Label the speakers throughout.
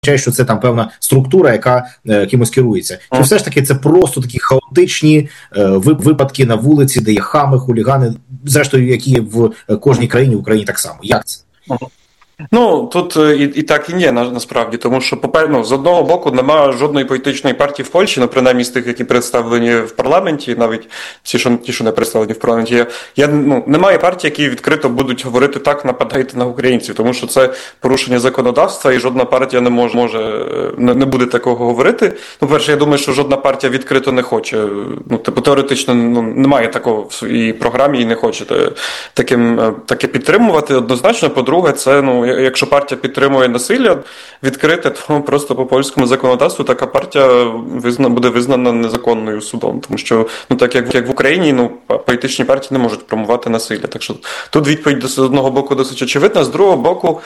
Speaker 1: що це там певна структура, яка кимось керується. Чи все ж таки це просто такі хаотичні випадки на вулиці, де є хами, хулігани, зрештою, які в кожній країні, в Україні так само. Як це?
Speaker 2: Ну, тут і так, і ні, насправді, тому що, з одного боку, немає жодної політичної партії в Польщі, принаймні з тих, які представлені в парламенті, навіть ті, що не представлені в парламенті, немає партій, які відкрито будуть говорити так, нападайте на українців, тому що це порушення законодавства, і жодна партія не буде такого говорити. По-перше, я думаю, що жодна партія відкрито не хоче, теоретично немає такого в своїй програмі і не хоче таке підтримувати. Однозначно, по-друге, це, якщо партія підтримує насилля відкрите, то просто по польському законодавству така партія буде визнана незаконною судом. Тому що, так як в Україні, політичні партії не можуть промувати насилля. Так що тут відповідь з одного боку досить очевидна, з другого боку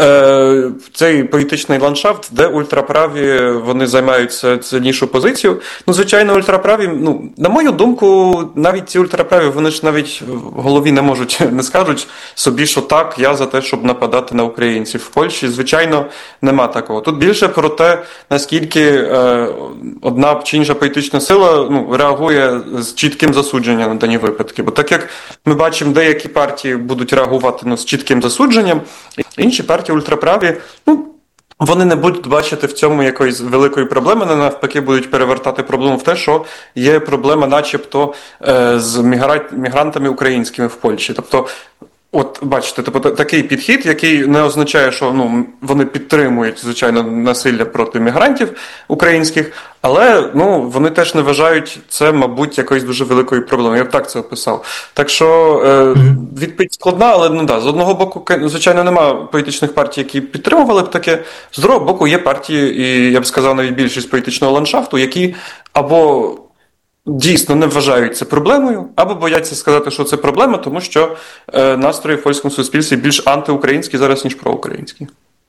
Speaker 2: цей політичний ландшафт, де ультраправі, вони займають сильнішу позицію. Звичайно, ультраправі, на мою думку, навіть ці ультраправі, вони ж навіть в голові не скажуть собі, що так, я за те, щоб нападати на українців. В Польщі, звичайно, нема такого. Тут більше про те, наскільки одна чи інша політична сила реагує з чітким засудженням на дані випадки. Бо так як ми бачимо, деякі партії будуть реагувати з чітким засудженням, інші партії ультраправі, вони не будуть бачити в цьому якоїсь великої проблеми, навпаки будуть перевертати проблему в те, що є проблема начебто з мігрантами українськими в Польщі. Тобто, от, бачите, такий підхід, який не означає, що вони підтримують, звичайно, насилля проти мігрантів українських, але вони теж не вважають це, мабуть, якоюсь дуже великою проблемою. Я б так це описав. Так що відповідь складна, але з одного боку, звичайно, немає політичних партій, які підтримували б таке. З другого боку, є партії, і я б сказав, навіть більшість політичного ландшафту, які або дійсно не вважають це проблемою, або бояться сказати, що це проблема, тому що настрої в польському суспільстві більш антиукраїнські зараз, ніж проукраїнські.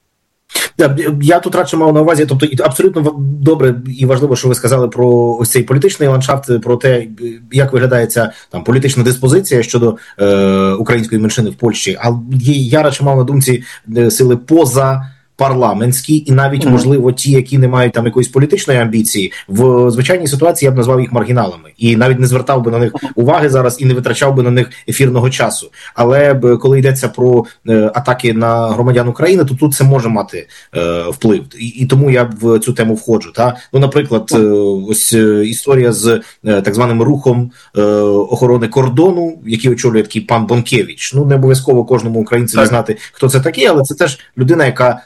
Speaker 1: Я тут радше мав на увазі, тобто абсолютно добре і важливо, що ви сказали про ось цей політичний ландшафт, про те, як виглядає ця там політична диспозиція щодо української меншини в Польщі. А я радше мав на думці сили парламентські і навіть, можливо, ті, які не мають там якоїсь політичної амбіції, в звичайній ситуації я б назвав їх маргіналами. І навіть не звертав би на них уваги зараз і не витрачав би на них ефірного часу. Але коли йдеться про атаки на громадян України, то тут це може мати вплив. І тому я в цю тему входжу. Наприклад, ось історія з так званим рухом охорони кордону, який очолює такий пан Бонкевич. Не обов'язково кожному українцеві знати, хто це такий, але це теж людина, яка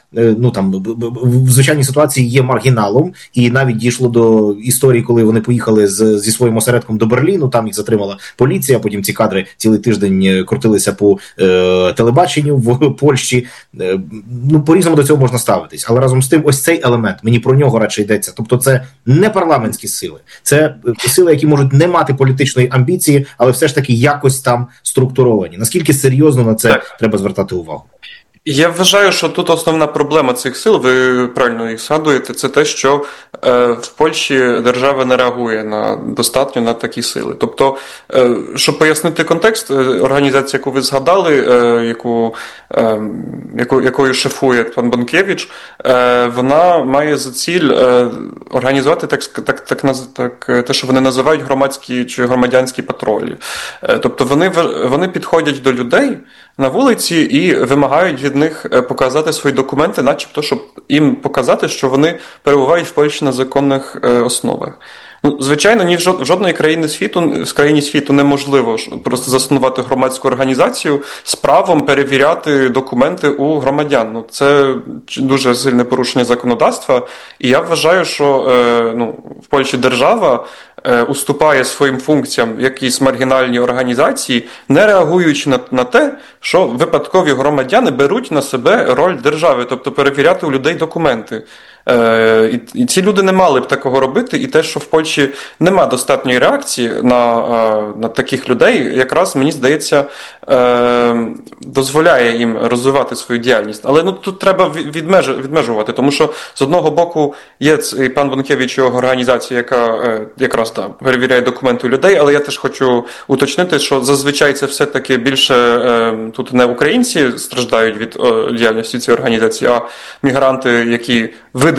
Speaker 1: в звичайній ситуації є маргіналом, і навіть дійшло до історії, коли вони поїхали зі своїм осередком до Берліну, там їх затримала поліція, потім ці кадри цілий тиждень крутилися по телебаченню в Польщі. По-різному до цього можна ставитись, але разом з тим ось цей елемент, мені про нього радше йдеться, тобто це не парламентські сили, це сили, які можуть не мати політичної амбіції, але все ж таки якось там структуровані. Наскільки серйозно на це треба звертати увагу?
Speaker 2: Я вважаю, що тут основна проблема цих сил, ви правильно їх згадуєте, це те, що в Польщі держава не реагує достатньо на такі сили. Тобто, щоб пояснити контекст, організація, яку ви згадали, якою шефує пан Бонкевич, вона має за ціль організувати те, що вони називають громадські чи громадянські патрулі. Тобто вони підходять до людей на вулиці і вимагають від них показати свої документи, начебто, щоб їм показати, що вони перебувають в Польщі на законних основах. Звичайно, ні в жодної країни світу неможливо просто заснувати громадську організацію з правом перевіряти документи у громадян. Це дуже сильне порушення законодавства, і я вважаю, що в Польщі держава уступає своїм функціям якісь маргінальні організації, не реагуючи на те, що випадкові громадяни беруть на себе роль держави, тобто перевіряти у людей документи. І ці люди не мали б такого робити, і те, що в Польщі нема достатньої реакції на таких людей, якраз, мені здається, дозволяє їм розвивати свою діяльність. Але тут треба відмежувати, тому що з одного боку є пан Бонкевич, його організація, яка якраз перевіряє документи у людей, але я теж хочу уточнити, що зазвичай це все-таки більше Тут не українці страждають від діяльності цієї організації, а мігранти, які